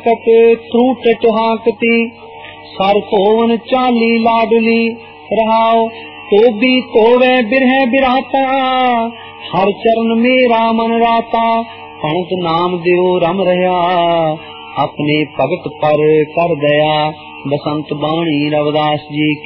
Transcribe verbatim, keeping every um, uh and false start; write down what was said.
हाकत त्रूट टुहाकती, sir कोवन चाली लाडली, रहाओ तो भी तोवे बिरह बिराता, हर चरण मेरा मन राता, पंत नाम दियो रम रहा, अपने भगत पर कर दया। बसंत बाणी रविदास जी।